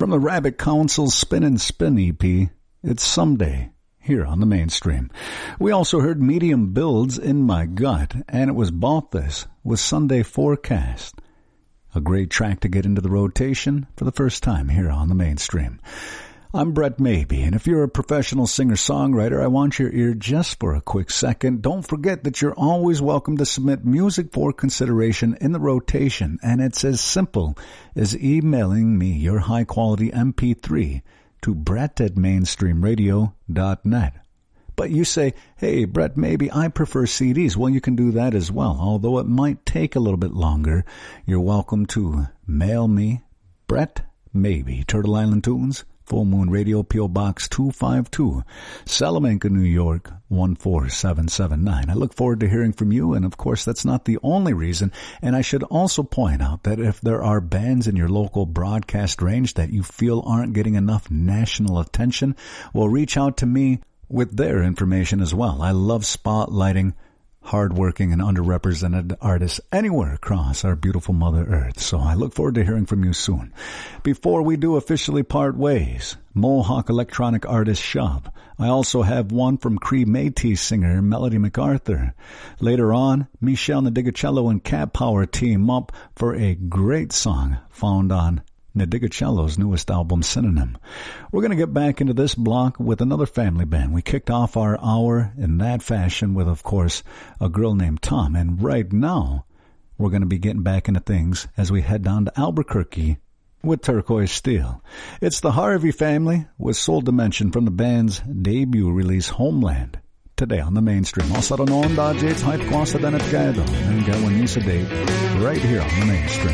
From the Rabbit Council's Spin and Spin EP, it's Someday, here on the Mainstream. We also heard Medium Builds, In My Gut, and it was Bought This with Sunday Forecast. A great track to get into the rotation for the first time here on the Mainstream. I'm Brett Maybe, and if you're a professional singer-songwriter, I want your ear just for a quick second. Don't forget that you're always welcome to submit music for consideration in the rotation, and it's as simple as emailing me your high-quality MP3 to brett@mainstreamradio.net. But you say, hey, Brett, maybe I prefer CDs. Well, you can do that as well, although it might take a little bit longer. You're welcome to mail me, Brett Maybe, Turtle Island Tunes, Full Moon Radio, P.O. Box 252, Salamanca, New York, 14779. I look forward to hearing from you, and of course that's not the only reason. And I should also point out that if there are bands in your local broadcast range that you feel aren't getting enough national attention, well, reach out to me with their information as well. I love spotlighting hardworking and underrepresented artists anywhere across our beautiful Mother Earth. So I look forward to hearing from you soon. Before we do officially part ways, Mohawk electronic artist Shub. I also have one from Cree Métis singer Melody MacArthur. Later on, Michelle Nadigacello and Cat Power team up for a great song found on Nadigacello's newest album, Synonym. We're going to get back into this block with another family band. We kicked off our hour in that fashion with, of course, a girl named Tom. And right now, we're going to be getting back into things as we head down to Albuquerque with Turquoise Steel. It's the Harvey family with Soul Dimension from the band's debut release, Homeland. Today on the Mainstream. Also, noon, Dodgers, Hype Costa, Dennet Gado, and Gawanisa Day, right here on the Mainstream.